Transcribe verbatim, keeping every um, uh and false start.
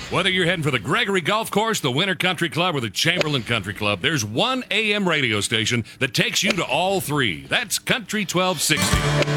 Whether you're heading for the Gregory Golf Course, the Winter Country Club, or the Chamberlain Country Club, there's one A M radio station that takes you to all three. That's Country twelve sixty.